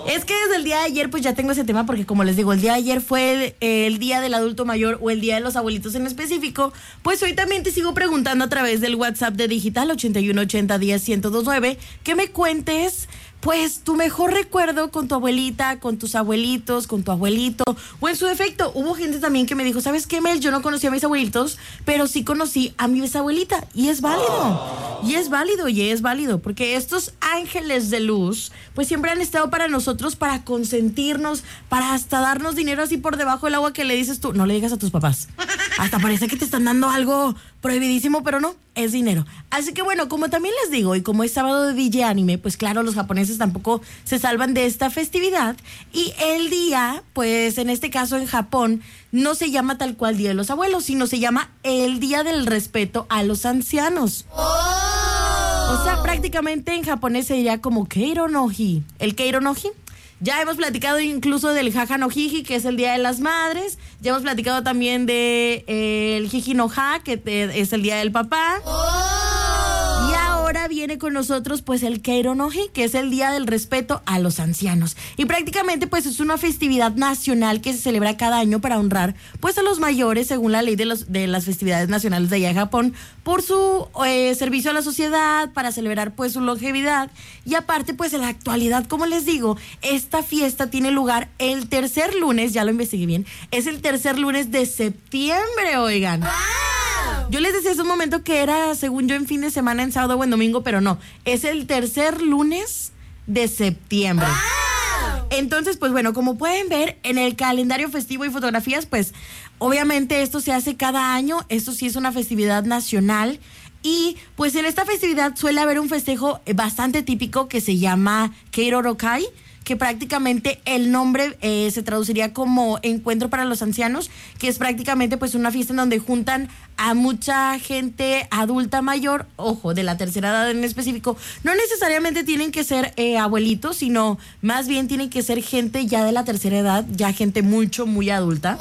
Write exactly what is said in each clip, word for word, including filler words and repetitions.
Es que desde el día de ayer pues ya tengo ese tema porque como les digo, el día de ayer fue el, el día del adulto mayor o el día de los abuelitos en específico, pues hoy también te sigo preguntando a través del WhatsApp de Digital ochenta y uno ochenta diez ciento dos nueve que me cuentes pues tu mejor recuerdo con tu abuelita, con tus abuelitos, con tu abuelito, o en su defecto, hubo gente también que me dijo, ¿sabes qué, Mel? Yo no conocí a mis abuelitos, pero sí conocí a mi bisabuelita, y es válido, y es válido, y es válido, porque estos ángeles de luz, pues siempre han estado para nosotros, para consentirnos, para hasta darnos dinero así por debajo del agua que le dices tú, no le digas a tus papás, hasta parece que te están dando algo prohibidísimo, pero no, es dinero. Así que bueno, como también les digo, y como es sábado de D J Anime, pues claro, los japoneses tampoco se salvan de esta festividad. Y el día, pues en este caso en Japón, no se llama tal cual Día de los Abuelos, sino se llama el Día del Respeto a los Ancianos. Oh. O sea, prácticamente en japonés se diría como Keiro no Hi. El Keiro no Hi. Ya hemos platicado incluso del Haha no Hiji, que es el Día de las Madres. Ya hemos platicado también de eh, el Hiji no Ha, que te, es el Día del Papá. Oh. Y ahora viene con nosotros pues el Keiro no Hi, que es el Día del Respeto a los Ancianos. Y prácticamente pues es una festividad nacional que se celebra cada año para honrar pues a los mayores, según la ley de, los, de las festividades nacionales de allá de Japón, por su eh, servicio a la sociedad, para celebrar pues su longevidad. Y aparte pues en la actualidad, como les digo, esta fiesta tiene lugar el tercer lunes, ya lo investigué bien, es el tercer lunes de septiembre, oigan. ¡Wow! Yo les decía hace un momento que era, según yo, en fin de semana, en sábado o en domingo, pero no, es el tercer lunes de septiembre. ¡Wow! Entonces, pues bueno, como pueden ver en el calendario festivo y fotografías, pues obviamente esto se hace cada año, esto sí es una festividad nacional. Y pues en esta festividad suele haber un festejo bastante típico que se llama Keirorokai, que prácticamente el nombre eh, se traduciría como Encuentro para los Ancianos, que es prácticamente pues una fiesta en donde juntan a mucha gente adulta mayor, ojo, de la tercera edad en específico. No necesariamente tienen que ser eh, abuelitos, sino más bien tienen que ser gente ya de la tercera edad, ya gente mucho, muy adulta.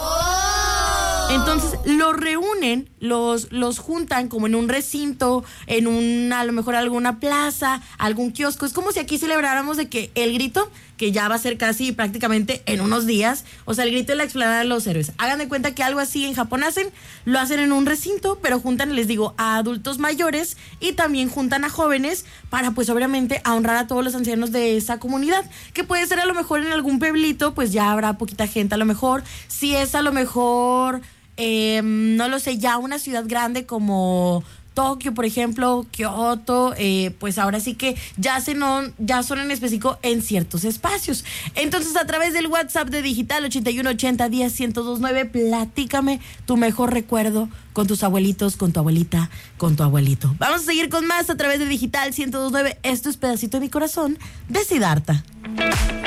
Entonces los reúnen, los, los juntan como en un recinto, en un, a lo mejor alguna plaza, algún kiosco. Es como si aquí celebráramos de que el grito, que ya va a ser casi prácticamente en unos días, o sea, el grito de la explanada de los héroes. Hagan de cuenta que algo así en Japón hacen, lo hacen en un recinto, pero juntan, les digo, a adultos mayores y también juntan a jóvenes para, pues obviamente, a honrar a todos los ancianos de esa comunidad, que puede ser a lo mejor en algún pueblito, pues ya habrá poquita gente a lo mejor. Si es a lo mejor... Eh, no lo sé, ya una ciudad grande como Tokio, por ejemplo, Kioto, eh, pues ahora sí que ya, se no, ya son en específico en ciertos espacios. Entonces, a través del WhatsApp de Digital ochenta y uno ochenta diez ciento dos nueve, platícame tu mejor recuerdo con tus abuelitos, con tu abuelita, con tu abuelito. Vamos a seguir con más a través de Digital ciento dos nueve. Esto es Pedacito de mi Corazón de Siddhartha.